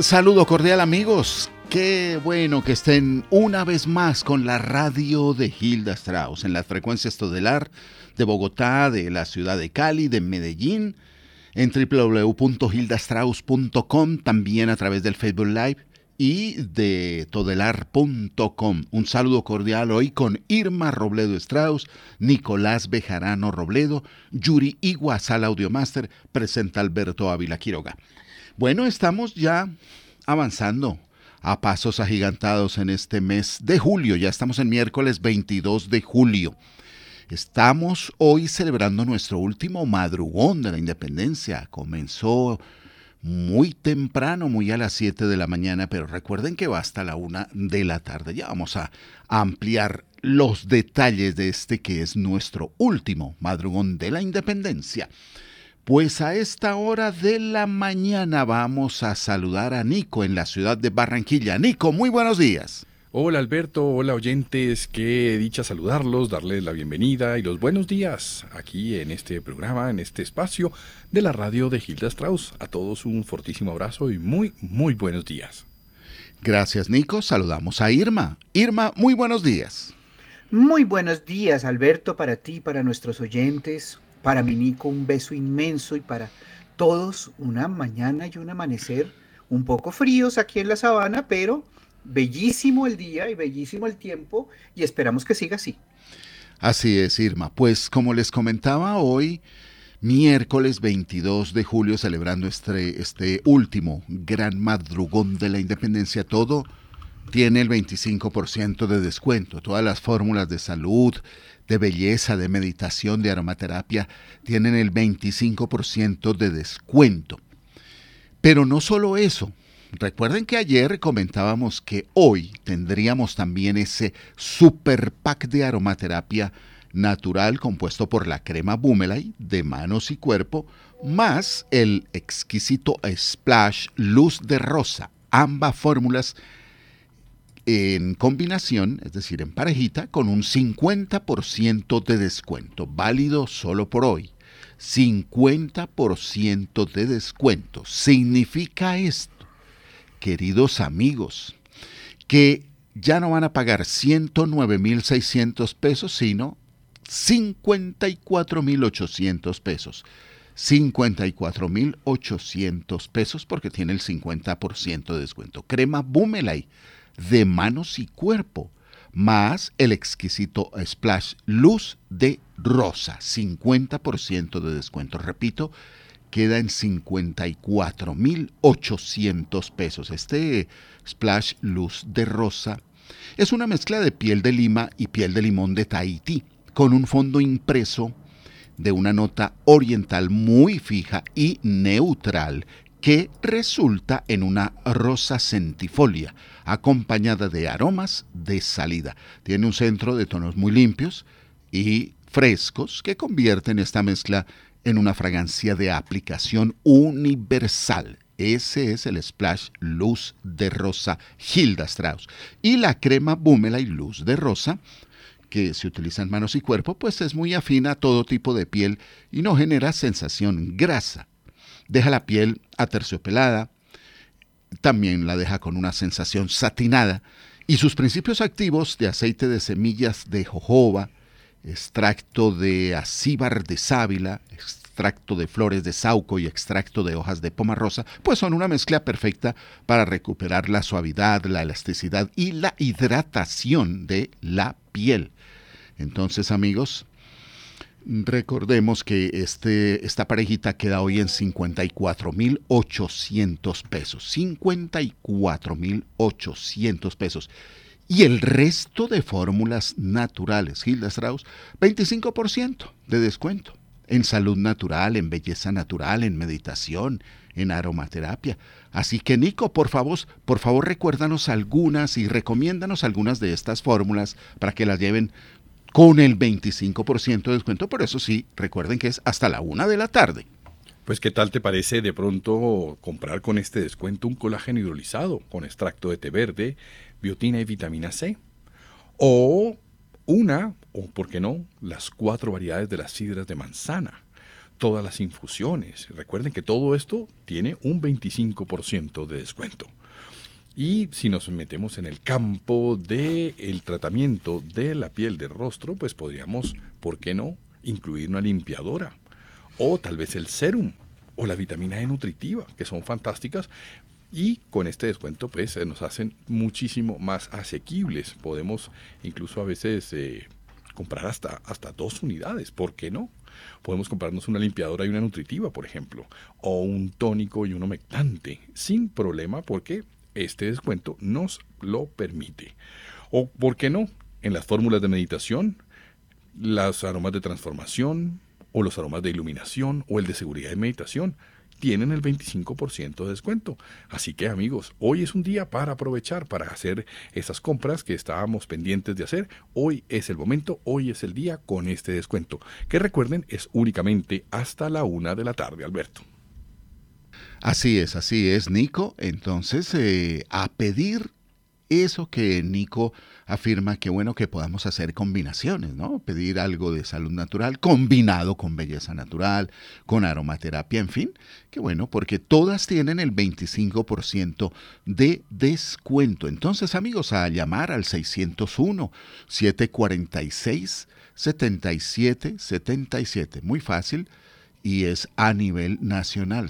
Saludo cordial, amigos. Qué bueno que estén una vez más con la radio de Hilda Strauss en las frecuencias Todelar de Bogotá, de la ciudad de Cali, de Medellín, en www.hildastrauss.com, también a través del Facebook Live y de todelar.com. Un saludo cordial hoy con Irma Robledo Strauss, Nicolás Bejarano Robledo, Yuri Iguazal Audiomaster, presenta Alberto Ávila Quiroga. Bueno, estamos ya avanzando a pasos agigantados en este mes de julio. Ya estamos en miércoles 22 de julio. Estamos hoy celebrando nuestro último madrugón de la independencia. Comenzó muy temprano, muy a las 7 de la mañana, pero recuerden que va hasta la 1 de la tarde. Ya vamos a ampliar los detalles de este que es nuestro último madrugón de la independencia. Pues a esta hora de la mañana vamos a saludar a Nico en la ciudad de Barranquilla. Nico, muy buenos días. Hola Alberto, hola oyentes, qué dicha saludarlos, darles la bienvenida y los buenos días aquí en este programa, en este espacio de la radio de Hilda Strauss. A todos un fortísimo abrazo y muy buenos días. Gracias, Nico. Saludamos a Irma. Irma, muy buenos días. Muy buenos días, Alberto, para ti, para nuestros oyentes. Para mi Nico, un beso inmenso y para todos una mañana y un amanecer un poco fríos aquí en la sabana, pero bellísimo el día y bellísimo el tiempo y esperamos que siga así. Así es, Irma. Pues como les comentaba hoy, miércoles 22 de julio, celebrando este último gran madrugón de la independencia, todo tiene el 25% de descuento. Todas las fórmulas de salud, de belleza, de meditación, de aromaterapia, tienen el 25% de descuento. Pero no solo eso. Recuerden que ayer comentábamos que hoy tendríamos también ese super pack de aromaterapia natural compuesto por la crema Boomerang de manos y cuerpo, más el exquisito Splash Luz de Rosa. Ambas fórmulas en combinación, es decir, en parejita, con un 50% de descuento, válido solo por hoy. 50% de descuento. Significa esto, queridos amigos, que ya no van a pagar 109,600 pesos, sino 54,800 pesos. 54,800 pesos porque tiene el 50% de descuento. Crema Boomerang de manos y cuerpo, más el exquisito Splash Luz de Rosa, 50% de descuento. Repito, queda en 54,800 pesos. Este Splash Luz de Rosa es una mezcla de piel de lima y piel de limón de Tahití, con un fondo impreso de una nota oriental muy fija y neutral, que resulta en una rosa centifolia, acompañada de aromas de salida. Tiene un centro de tonos muy limpios y frescos que convierten esta mezcla en una fragancia de aplicación universal. Ese es el Splash Luz de Rosa Hilda Strauss. Y la crema Boomerang Luz de Rosa, que se utiliza en manos y cuerpo, pues es muy afín a todo tipo de piel y no genera sensación grasa. Deja la piel aterciopelada, también la deja con una sensación satinada, y sus principios activos de aceite de semillas de jojoba, extracto de acíbar de sábila, extracto de flores de sauco y extracto de hojas de pomarosa, pues son una mezcla perfecta para recuperar la suavidad, la elasticidad y la hidratación de la piel. Entonces, amigos, recordemos que esta parejita queda hoy en 54,800 pesos. 54,800 pesos. Y el resto de fórmulas naturales, Hilda Strauss, 25% de descuento. En salud natural, en belleza natural, en meditación, en aromaterapia. Así que, Nico, por favor, recuérdanos algunas y recomiéndanos algunas de estas fórmulas para que las lleven con el 25% de descuento, pero eso sí, recuerden que es hasta la 1 de la tarde. Pues ¿qué tal te parece de pronto comprar con este descuento un colágeno hidrolizado con extracto de té verde, biotina y vitamina C? O por qué no, las 4 variedades de las sidras de manzana. todas las infusiones. Recuerden que todo esto tiene un 25% de descuento. Y si nos metemos en el campo del tratamiento de la piel del rostro, pues podríamos, ¿por qué no?, incluir una limpiadora, o tal vez el serum, o la vitamina E nutritiva, que son fantásticas, y con este descuento pues nos hacen muchísimo más asequibles. Podemos incluso a veces comprar hasta 2 unidades, ¿por qué no? Podemos comprarnos una limpiadora y una nutritiva, por ejemplo, o un tónico y un humectante, sin problema, porque este descuento nos lo permite. O, ¿por qué no?, en las fórmulas de meditación, las aromas de transformación, o los aromas de iluminación, o el de seguridad y meditación, tienen el 25% de descuento. Así que, amigos, hoy es un día para aprovechar, para hacer esas compras que estábamos pendientes de hacer. Hoy es el momento, hoy es el día con este descuento, que recuerden es únicamente hasta la 1 de la tarde, Alberto. Así es, Nico. Entonces, a pedir eso que Nico afirma que bueno que podamos hacer combinaciones, ¿no? Pedir algo de salud natural combinado con belleza natural, con aromaterapia, en fin, que bueno, porque todas tienen el 25% de descuento. Entonces, amigos, a llamar al 601-746-7777, muy fácil, y es a nivel nacional,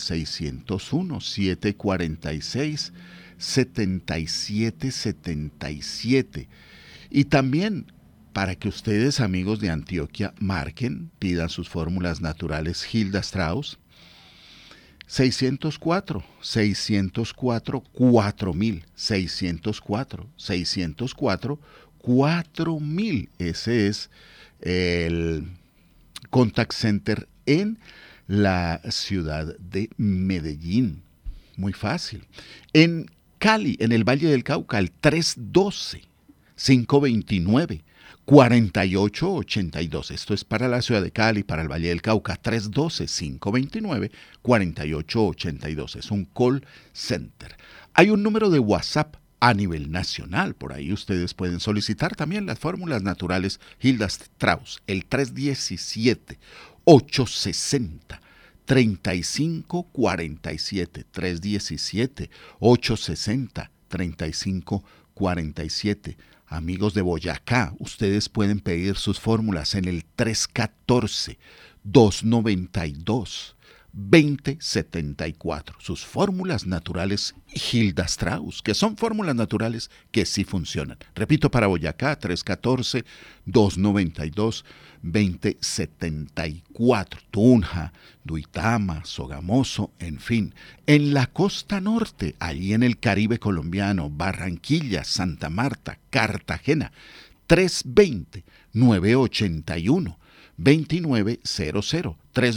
601-746-7777. Y también para que ustedes, amigos de Antioquia, marquen, pidan sus fórmulas naturales Hilda Strauss, 604-4000, 604-4000. Ese es el contact center en la ciudad de Medellín. Muy fácil. En Cali, en el Valle del Cauca, el 312-529-4882. Esto es para la ciudad de Cali, para el Valle del Cauca, 312-529-4882. Es un call center. Hay un número de WhatsApp a nivel nacional. Por ahí ustedes pueden solicitar también las fórmulas naturales Hilda Strauss, el 317-860-3547, 317-860-3547. Amigos de Boyacá, ustedes pueden pedir sus fórmulas en el 314-292-2074. Sus fórmulas naturales Hilda Strauss, que son fórmulas naturales que sí funcionan. Repito, para Boyacá, 314-292-2074. Tunja, Duitama, Sogamoso, en fin. En la costa norte, allí en el Caribe colombiano, Barranquilla, Santa Marta, Cartagena, 320-981. 2900,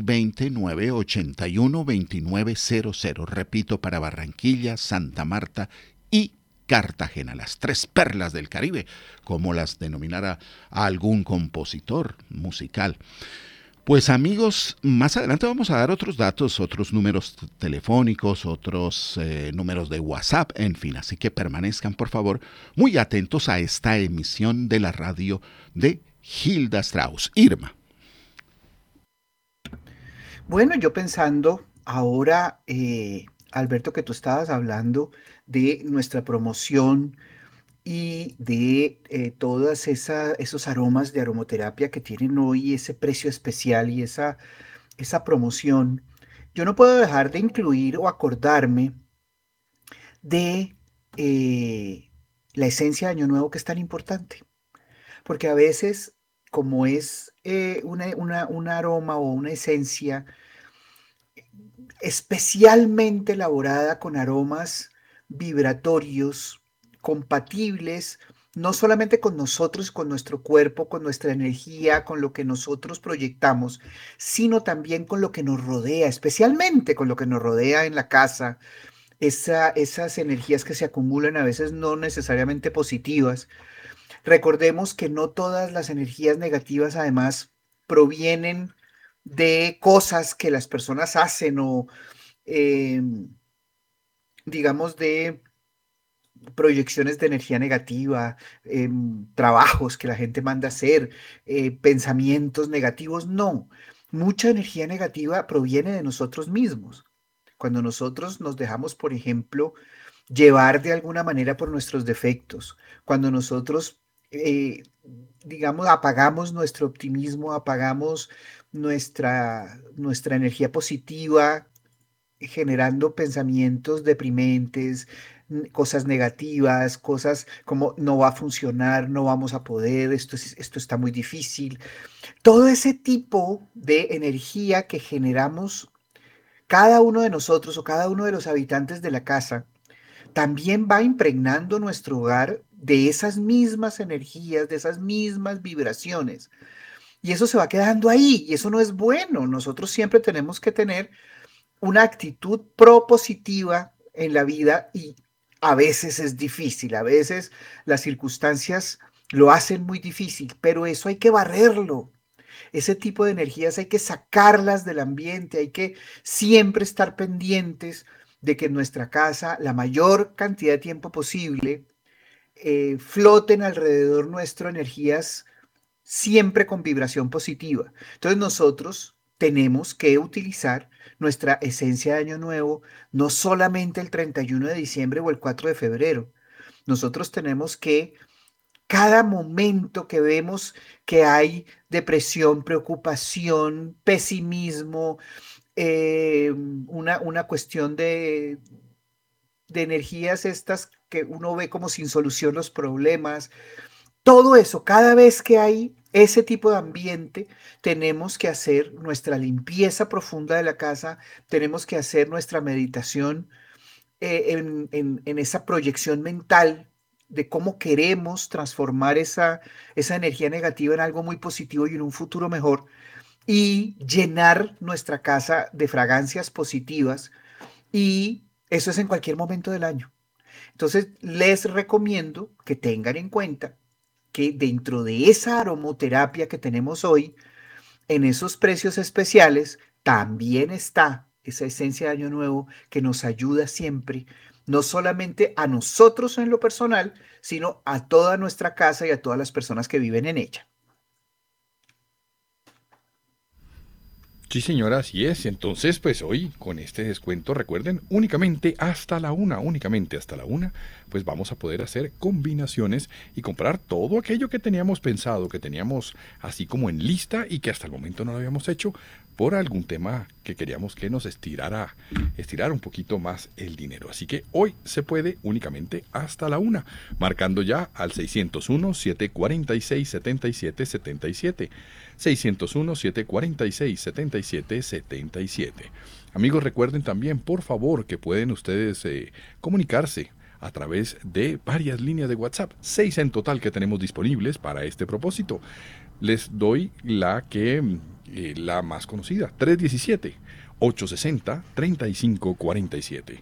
320-981-2900. Repito, para Barranquilla, Santa Marta y Cartagena, las tres perlas del Caribe, como las denominara algún compositor musical. Pues amigos, más adelante vamos a dar otros datos, otros números telefónicos, otros números de WhatsApp, en fin, así que permanezcan por favor muy atentos a esta emisión de la radio de Hilda Strauss. Irma. Bueno, yo pensando ahora, Alberto, que tú estabas hablando de nuestra promoción y de todas esos aromas de aromaterapia que tienen hoy ese precio especial y esa promoción, yo no puedo dejar de incluir o acordarme de la esencia de Año Nuevo que es tan importante, porque a veces, como es un aroma o una esencia especialmente elaborada con aromas vibratorios compatibles, no solamente con nosotros, con nuestro cuerpo, con nuestra energía, con lo que nosotros proyectamos, sino también con lo que nos rodea, especialmente con lo que nos rodea en la casa, esas energías que se acumulan a veces no necesariamente positivas. Recordemos que no todas las energías negativas además provienen de cosas que las personas hacen o eh, digamos de proyecciones de energía negativa, trabajos que la gente manda a hacer, pensamientos negativos, no. mucha energía negativa proviene de nosotros mismos. Cuando nosotros nos dejamos, por ejemplo, llevar de alguna manera por nuestros defectos, cuando nosotros, digamos, apagamos nuestro optimismo, apagamos nuestra energía positiva, generando pensamientos deprimentes, cosas negativas, cosas como no va a funcionar, no vamos a poder, esto está muy difícil. Todo ese tipo de energía que generamos cada uno de nosotros o cada uno de los habitantes de la casa también va impregnando nuestro hogar de esas mismas energías, de esas mismas vibraciones. Y eso se va quedando ahí y eso no es bueno. Nosotros siempre tenemos que tener una actitud propositiva en la vida y a veces es difícil, a veces las circunstancias lo hacen muy difícil, pero eso hay que barrerlo. Ese tipo de energías hay que sacarlas del ambiente, hay que siempre estar pendientes de que en nuestra casa la mayor cantidad de tiempo posible floten alrededor nuestro energías siempre con vibración positiva. Entonces nosotros tenemos que utilizar nuestra esencia de Año Nuevo no solamente el 31 de diciembre o el 4 de febrero. Nosotros tenemos que cada momento que vemos que hay depresión, preocupación, pesimismo, una cuestión de energías estas que uno ve como sin solución los problemas, todo eso, cada vez que hay ese tipo de ambiente, tenemos que hacer nuestra limpieza profunda de la casa, tenemos que hacer nuestra meditación en esa proyección mental de cómo queremos transformar esa energía negativa en algo muy positivo y en un futuro mejor, y llenar nuestra casa de fragancias positivas, y eso es en cualquier momento del año. Entonces, les recomiendo que tengan en cuenta que dentro de esa aromoterapia que tenemos hoy, en esos precios especiales, también está esa esencia de Año Nuevo que nos ayuda siempre, no solamente a nosotros en lo personal, sino a toda nuestra casa y a todas las personas que viven en ella. Sí, señora, así es. Entonces, pues hoy, con este descuento, recuerden, únicamente hasta la únicamente hasta la una, pues vamos a poder hacer combinaciones y comprar todo aquello que teníamos pensado, que teníamos así como en lista y que hasta el momento no lo habíamos hecho por algún tema que queríamos que nos estirar un poquito más el dinero. Así que hoy se puede únicamente hasta la una, marcando ya al 601-746-7777. 601-746-7777. Amigos, recuerden también, por favor, que pueden ustedes comunicarse a través de varias líneas de WhatsApp, 6 en total que tenemos disponibles para este propósito. Les doy la más conocida, 317-860-3547.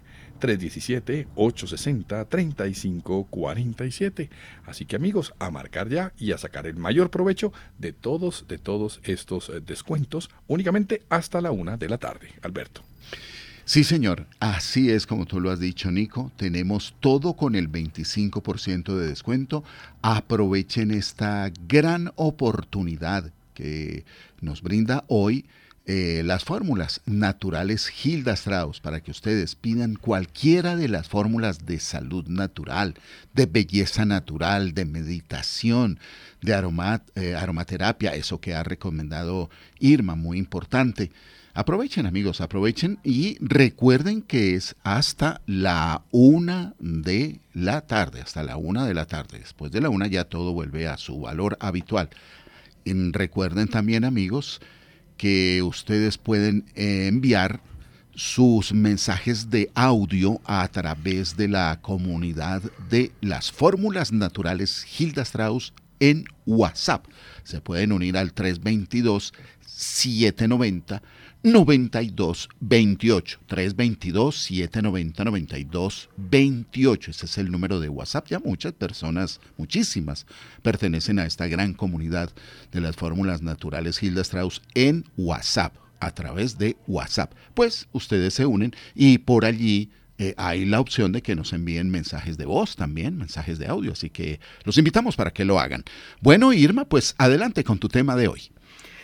317-860-3547. Así que amigos, a marcar ya y a sacar el mayor provecho de todos estos descuentos únicamente hasta la una de la tarde. Alberto. Sí, señor, así es como tú lo has dicho, Nico. Tenemos todo con el 25% de descuento. Aprovechen esta gran oportunidad que nos brinda hoy las fórmulas naturales Hilda Strauss, para que ustedes pidan cualquiera de las fórmulas de salud natural, de belleza natural, de meditación, de aromaterapia, eso que ha recomendado Irma, muy importante. Aprovechen, amigos, aprovechen y recuerden que es hasta la 1 de la tarde, hasta la 1 de la tarde. Después de la 1 ya todo vuelve a su valor habitual. Y recuerden también, amigos, que ustedes pueden enviar sus mensajes de audio a través de la comunidad de las fórmulas naturales Hilda Strauss en WhatsApp. Se pueden unir al 322-790-9228. 322-790-9228. Ese es el número de WhatsApp. Ya muchas personas, muchísimas, pertenecen a esta gran comunidad de las fórmulas naturales Hilda Strauss en WhatsApp, a través de WhatsApp. Pues ustedes se unen y por allí hay la opción de que nos envíen mensajes de voz también, mensajes de audio. Así que los invitamos para que lo hagan. Bueno, Irma, pues adelante con tu tema de hoy.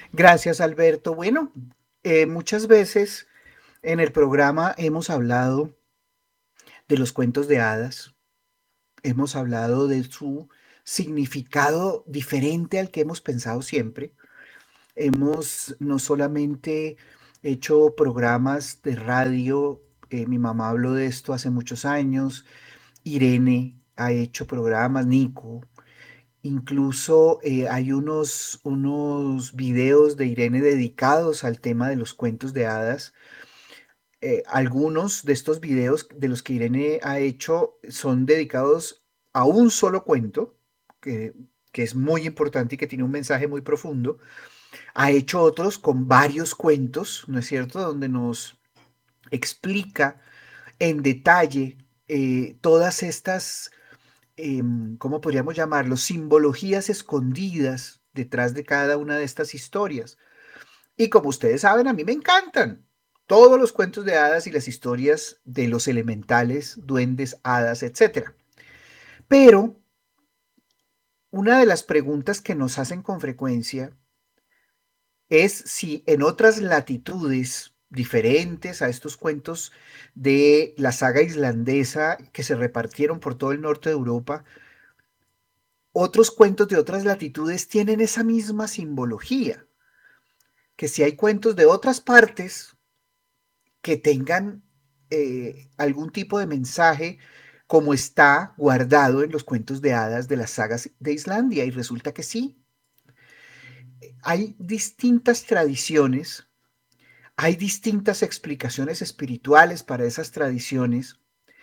Gracias, Alberto. Bueno, muchas veces en el programa hemos hablado de los cuentos de hadas, hemos hablado de su significado diferente al que hemos pensado siempre. Hemos no solamente hecho programas de radio, mi mamá habló de esto hace muchos años, Irene ha hecho programas, Nico, incluso hay unos videos de Irene dedicados al tema de los cuentos de hadas. Algunos de estos videos de los que Irene ha hecho son dedicados a un solo cuento, que, que es muy importante y que tiene un mensaje muy profundo. Ha hecho otros con varios cuentos, ¿no es cierto?, donde nos explica en detalle todas estas, ¿cómo podríamos llamarlo?, simbologías escondidas detrás de cada una de estas historias. Y como ustedes saben, a mí me encantan todos los cuentos de hadas y las historias de los elementales, duendes, hadas, etcétera. Pero una de las preguntas que nos hacen con frecuencia es si en otras latitudes diferentes a estos cuentos de la saga islandesa que se repartieron por todo el norte de Europa, otros cuentos de otras latitudes tienen esa misma simbología, que si hay cuentos de otras partes que tengan algún tipo de mensaje como está guardado en los cuentos de hadas de las sagas de Islandia, y resulta que sí. Hay distintas tradiciones, hay distintas explicaciones espirituales para esas tradiciones,